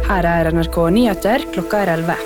Her er NRK Nyheter, klokka er 11.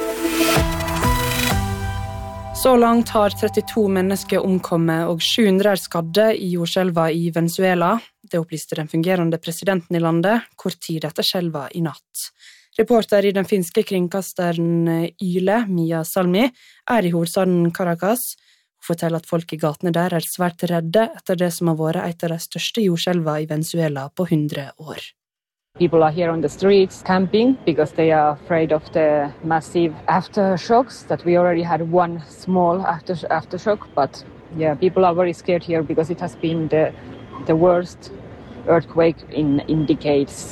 Så langt har 32 mennesker omkommet og 700 er skadde i jordskjelva i Venezuela. Det opplyste den fungerende presidenten i landet, kort tid etter skjelva i natt. Reporter i den finske kringkasteren Yle, Mia Salmi, er i hovedstaden Caracas. Hun forteller at folk i gatene der er svært redde etter det som har vært et av de største jordskjelva i Venezuela på 100 år. People are here on the streets camping because they are afraid of the massive aftershocks that we already had one small aftershock, but yeah, people are very scared here because it has been the worst earthquake in decades.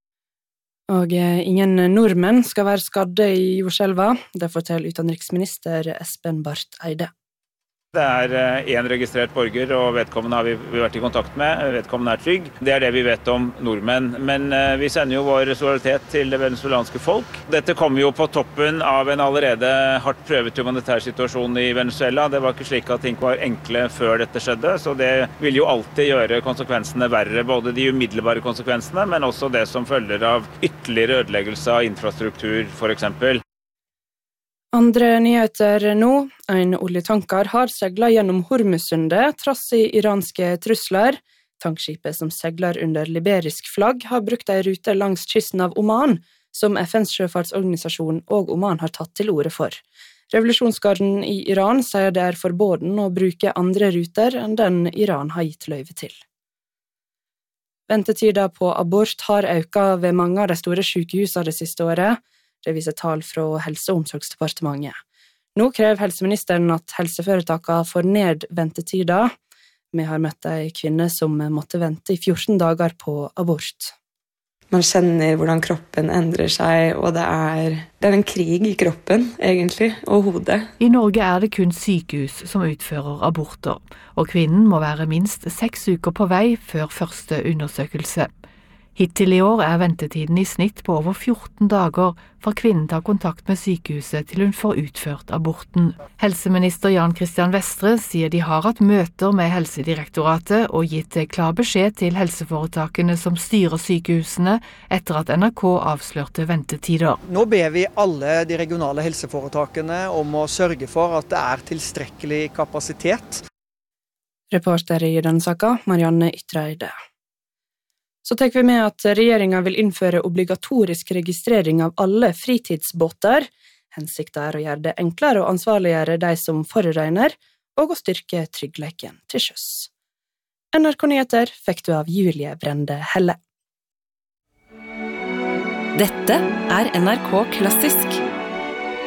Og ingen nordmenn skal være skadde i jordskjelva, det forteller utenriksminister Espen Barth Eide. Det er en registrert borger, og vedkommende har vi vært i kontakt med. Vedkommende er trygg. Det er det vi vet om nordmenn. Men vi sender jo vår solidaritet til det venezuelanske folk. Dette kommer jo på toppen av en allerede hardt prøvet humanitær situasjon i Venezuela. Det var ikke slik at ting var enkle før dette skjedde, så det vil jo alltid gjøre konsekvensene verre. Både de umiddelbare konsekvensene, men også det som følger av ytterligere ødeleggelse av infrastruktur, for eksempel. Andre nyheter nå. En oljetanker har seglet gjennom Hormuzsundet trass i iranske trusler. Tankskipet som segler under liberisk flagg har brukt en rute langs kysten av Oman, som FNs sjøfartsorganisasjon og Oman har tatt til orde for. Revolusjonsgarden i Iran sier det er forboden å bruke andre ruter enn den Iran har gitt løyve til. Ventetida på abort har økt ved mange av de store sykehusene det siste året. Det viser tall fra Helse- og omsorgsdepartementet. Nå krever helseministeren at helseforetakene får ned ventetida. Vi har møtt en kvinne som måtte vente i 14 dager på abort. Man kjenner hvordan kroppen endrer seg, og det er en krig i kroppen, egentlig, og hodet. I Norge er det kun sykehus som utfører aborter, og kvinnen må være minst 6 uker på vei før første undersøkelse. Hittil i år er ventetiden i snitt på over 14 dager fra kvinnen tar kontakt med sykehuset til hun får utført aborten. Helseminister Jan Christian Vestre sier de har hatt møter med Helsedirektoratet og gitt klar beskjed til helseforetakene som styrer sykehusene etter at NRK avslørte ventetider. Nå ber vi alle de regionale helseforetakene om å sørge for at det er tilstrekkelig kapasitet. Reporter i denne saka, Marianne Ytreide. Så tenker vi med at regjeringen vil innføre obligatorisk registrering av alle fritidsbåter. Hensikten er å gjøre det enklere å ansvarliggjøre de som forurener, og å styrke tryggleiken til sjøs. NRK Nyheter fikk du av Julie Brende Helle. Dette er NRK Klassisk.